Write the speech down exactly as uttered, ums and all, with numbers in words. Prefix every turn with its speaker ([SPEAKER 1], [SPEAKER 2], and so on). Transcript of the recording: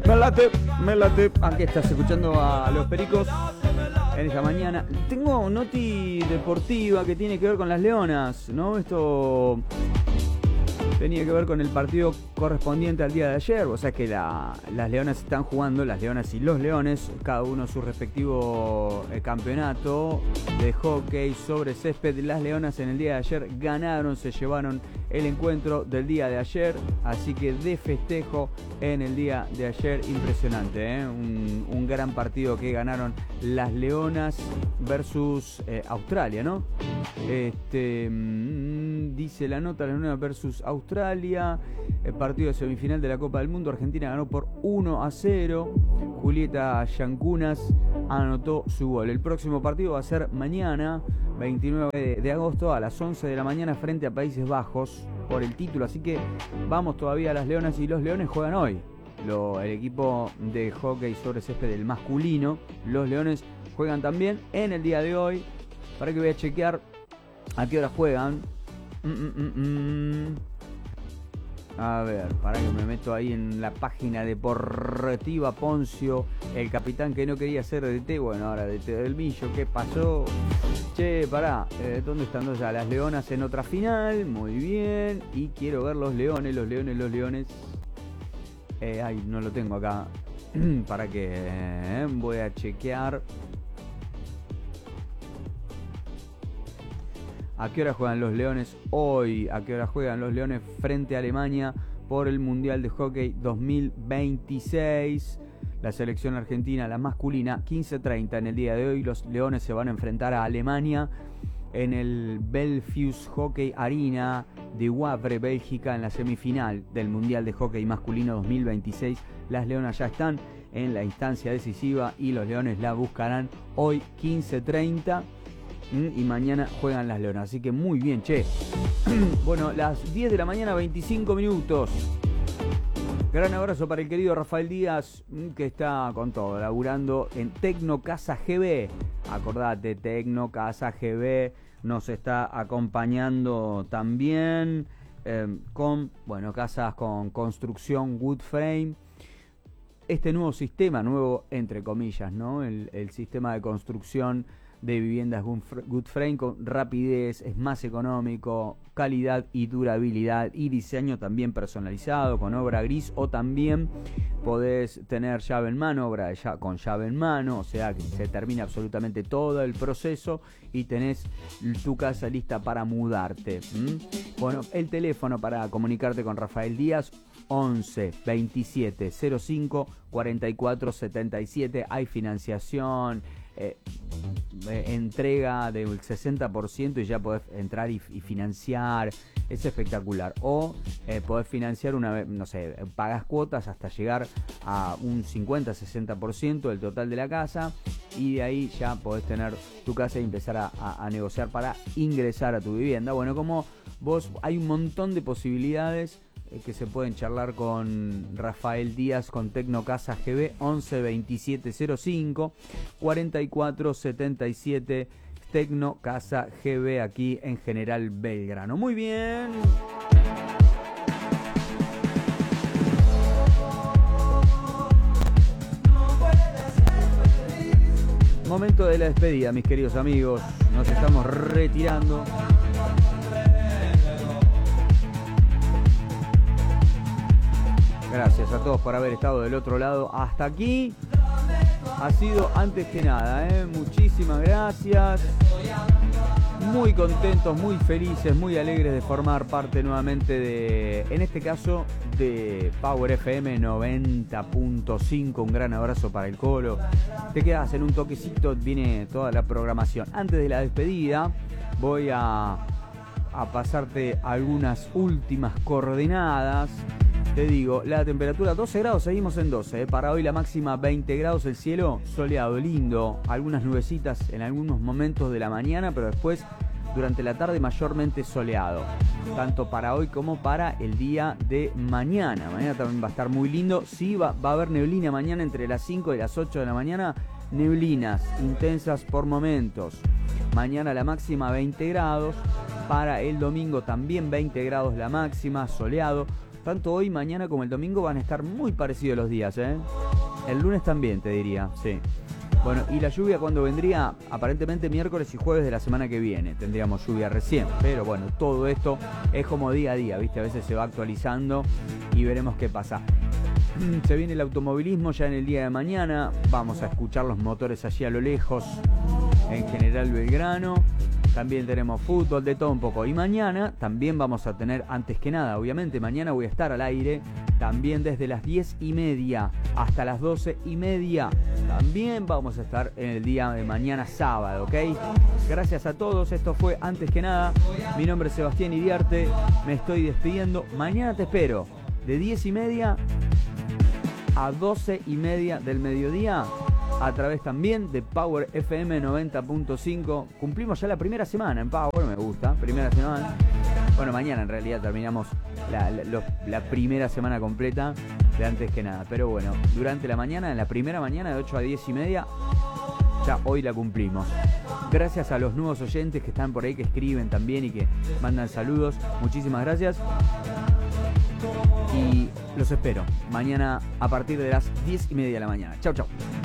[SPEAKER 1] Me late, me late. Aquí estás escuchando a Los Pericos en esta mañana. Tengo noti deportiva que tiene que ver con las Leonas, ¿no? Esto tenía que ver con el partido correspondiente al día de ayer. O sea que la, las Leonas están jugando, las Leonas y los Leones, cada uno su respectivo eh, campeonato de hockey sobre césped. Las Leonas en el día de ayer ganaron, se llevaron el encuentro del día de ayer, así que de festejo en el día de ayer, impresionante, ¿eh? un, un gran partido que ganaron las Leonas versus eh, Australia, ¿no? Este, mmm, dice la nota, las Leonas versus Australia, el partido de semifinal de la Copa del Mundo. Argentina ganó por uno a cero, Julieta Yancunas anotó su gol. El próximo partido va a ser mañana, veintinueve de agosto, a las once de la mañana, frente a Países Bajos por el título, así que vamos todavía. Las Leonas y los Leones juegan hoy. Lo, el equipo de hockey sobre césped del masculino, los Leones, juegan también en el día de hoy. Para que voy a chequear a qué hora juegan. Mm, mm, mm, mm. A ver, para que me meto ahí en la página deportiva. Poncio, el capitán que no quería ser D T, bueno, ahora D T del Millo, ¿qué pasó? Che, pará, eh, ¿dónde están ya las Leonas en otra final? Muy bien, y quiero ver los Leones, los Leones, los Leones. Eh, ay, no lo tengo acá. Para que eh, voy a chequear. ¿A qué hora juegan los Leones hoy? ¿A qué hora juegan los Leones frente a Alemania por el Mundial de Hockey dos mil veintiséis? La selección argentina, la masculina, quince treinta en el día de hoy. Los Leones se van a enfrentar a Alemania en el Belfius Hockey Arena de Wavre, Bélgica, en la semifinal del Mundial de Hockey masculino dos mil veintiséis. Las Leonas ya están en la instancia decisiva y los Leones la buscarán hoy quince treinta. Y mañana juegan las Leonas, así que muy bien, che. Bueno, las diez de la mañana, veinticinco minutos. Gran abrazo para el querido Rafael Díaz, que está con todo, laburando en Tecno Casa G B. Acordate, Tecno Casa G B nos está acompañando también eh, con, bueno, casas con construcción wood frame. Este nuevo sistema, nuevo entre comillas, ¿no? El, el sistema de construcción de viviendas wood frame con rapidez, es más económico, calidad y durabilidad, y diseño también personalizado con obra gris, o también podés tener llave en mano, obra ya con llave en mano, o sea que se termina absolutamente todo el proceso y tenés tu casa lista para mudarte. ¿Mm? Bueno, el teléfono para comunicarte con Rafael Díaz, once veintisiete cero cinco cuarenta y cuatro setenta y siete. Hay financiación, eh, eh, entrega del sesenta por ciento y ya podés entrar y, y financiar. Es espectacular. O eh, podés financiar una vez, no sé, pagas cuotas hasta llegar a un cincuenta sesenta por ciento del total de la casa, y de ahí ya podés tener tu casa y empezar a, a, a negociar para ingresar a tu vivienda. Bueno, como vos, hay un montón de posibilidades que se pueden charlar con Rafael Díaz, con Tecno Casa G B, once veintisiete cero cinco cuarenta y cuatro setenta y siete. Tecno Casa G B, aquí en General Belgrano. Muy bien. Momento de la despedida, mis queridos amigos. Nos estamos retirando. Gracias a todos por haber estado del otro lado hasta aquí. Ha sido antes que nada, ¿eh? Muchísimas gracias. Muy contentos, muy felices, muy alegres de formar parte nuevamente de, en este caso, de Power F M noventa punto cinco. Un gran abrazo para el Colo. Te quedas en un toquecito, viene toda la programación. Antes de la despedida, voy a, a pasarte algunas últimas coordenadas. Te digo, la temperatura doce grados, seguimos en doce, ¿eh? Para hoy la máxima veinte grados, el cielo soleado, lindo, algunas nubecitas en algunos momentos de la mañana, pero después durante la tarde mayormente soleado, tanto para hoy como para el día de mañana. Mañana también va a estar muy lindo, sí, va, va a haber neblina mañana entre las cinco y las ocho de la mañana, neblinas intensas por momentos. Mañana la máxima veinte grados, para el domingo también veinte grados la máxima, soleado. Tanto hoy, mañana como el domingo van a estar muy parecidos los días, ¿eh? El lunes también, te diría, sí. Bueno, y la lluvia cuando vendría, aparentemente miércoles y jueves de la semana que viene. Tendríamos lluvia recién, pero bueno, todo esto es como día a día, ¿viste? A veces se va actualizando y veremos qué pasa. Se viene el automovilismo ya en el día de mañana. Vamos a escuchar los motores allí a lo lejos en General Belgrano. También tenemos fútbol, de todo un poco. Y mañana también vamos a tener, antes que nada, obviamente, mañana voy a estar al aire también desde las diez y media hasta las doce y media. También vamos a estar en el día de mañana sábado, ¿ok? Gracias a todos, esto fue Antes que Nada. Mi nombre es Sebastián Iriarte, me estoy despidiendo. Mañana te espero de diez y media a doce y media del mediodía, a través también de Power F M noventa punto cinco. Cumplimos ya la primera semana en Power, me gusta, primera semana. Bueno, mañana en realidad terminamos la, la, los, la primera semana completa de Antes que Nada. Pero bueno, durante la mañana, en la primera mañana de ocho a diez y media, ya hoy la cumplimos. Gracias a los nuevos oyentes que están por ahí, que escriben también y que mandan saludos. Muchísimas gracias. Y los espero mañana a partir de las diez y media de la mañana. Chau, chau.